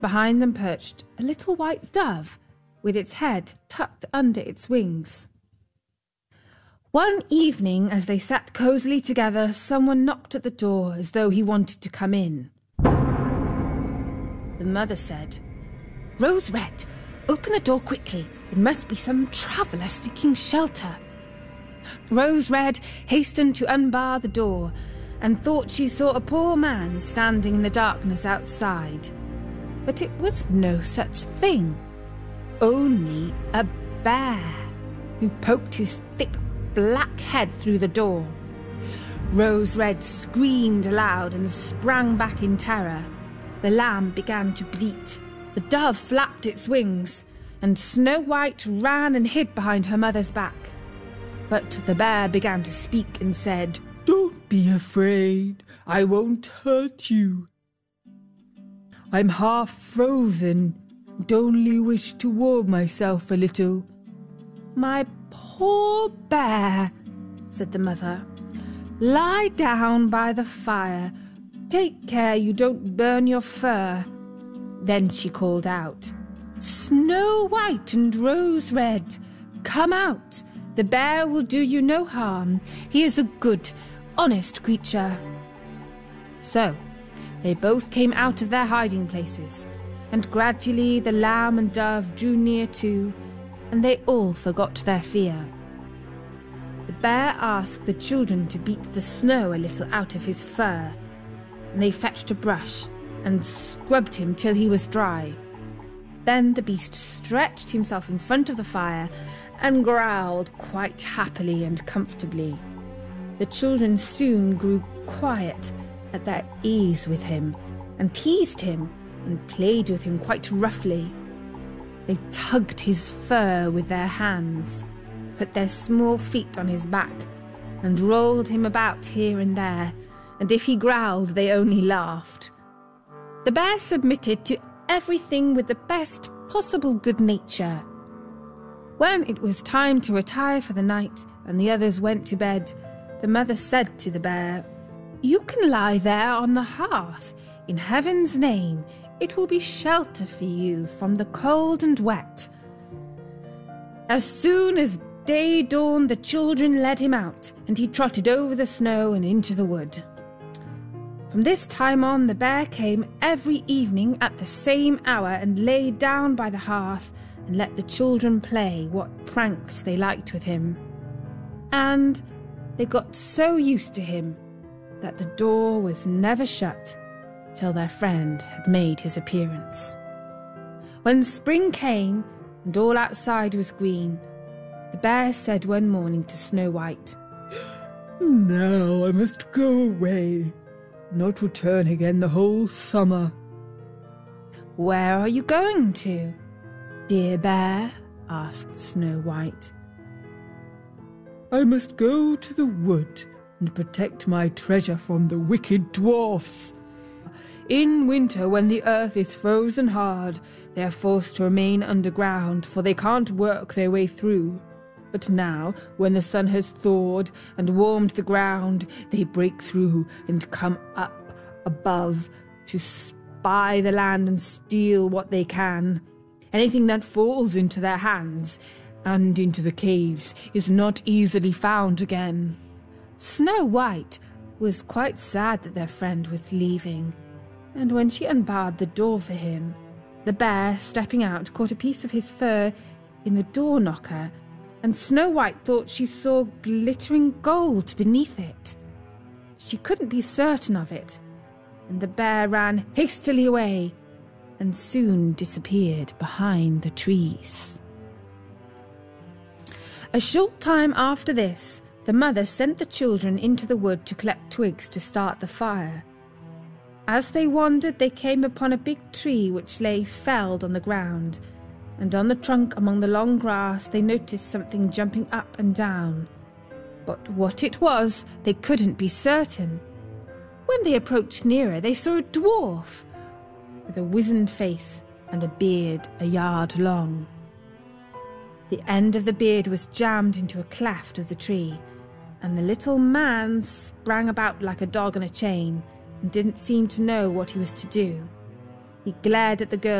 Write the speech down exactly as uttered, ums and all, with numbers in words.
Behind them perched a little white dove, with its head tucked under its wings. One evening, as they sat cosily together, someone knocked at the door as though he wanted to come in. The mother said, "Rose Red, open the door quickly. It must be some traveller seeking shelter." Rose Red hastened to unbar the door and thought she saw a poor man standing in the darkness outside. But it was no such thing. Only a bear, who poked his thick black head through the door. Rose Red screamed aloud and sprang back in terror. The lamb began to bleat, the dove flapped its wings, and Snow White ran and hid behind her mother's back. But the bear began to speak and said, "Don't be afraid, I won't hurt you. I'm half frozen and only wish to warm myself a little." "My poor bear," said the mother, "lie down by the fire. Take care you don't burn your fur." Then she called out, "Snow White and Rose Red, come out. The bear will do you no harm. He is a good, honest creature." So they both came out of their hiding places, and gradually the lamb and dove drew near too, and they all forgot their fear. The bear asked the children to beat the snow a little out of his fur, and they fetched a brush and scrubbed him till he was dry. Then the beast stretched himself in front of the fire and growled quite happily and comfortably. The children soon grew quiet, at their ease with him, and teased him and played with him quite roughly. They tugged his fur with their hands, put their small feet on his back, and rolled him about here and there, and if he growled they only laughed. The bear submitted to everything with the best possible good nature. When it was time to retire for the night and the others went to bed, the mother said to the bear, "You can lie there on the hearth. In heaven's name, it will be shelter for you from the cold and wet." As soon as day dawned, the children led him out, and he trotted over the snow and into the wood. From this time on, the bear came every evening at the same hour and lay down by the hearth and let the children play what pranks they liked with him. And they got so used to him that the door was never shut till their friend had made his appearance. When spring came and all outside was green, the bear said one morning to Snow White, "Now I must go away, not return again the whole summer." "Where are you going to, dear bear?" asked Snow White. "I must go to the wood and protect my treasure from the wicked dwarfs. In winter, when the earth is frozen hard, they are forced to remain underground, for they can't work their way through. But now, when the sun has thawed and warmed the ground, they break through and come up above to spy the land and steal what they can. Anything that falls into their hands and into the caves is not easily found again." Snow White was quite sad that their friend was leaving, and when she unbarred the door for him, the bear, stepping out, caught a piece of his fur in the door knocker, and Snow White thought she saw glittering gold beneath it. She couldn't be certain of it, and the bear ran hastily away and soon disappeared behind the trees. A short time after this, the mother sent the children into the wood to collect twigs to start the fire. As they wandered, they came upon a big tree which lay felled on the ground, and on the trunk among the long grass they noticed something jumping up and down. But what it was, they couldn't be certain. When they approached nearer, they saw a dwarf with a wizened face and a beard a yard long. The end of the beard was jammed into a cleft of the tree, and the little man sprang about like a dog on a chain and didn't seem to know what he was to do. He glared at the girl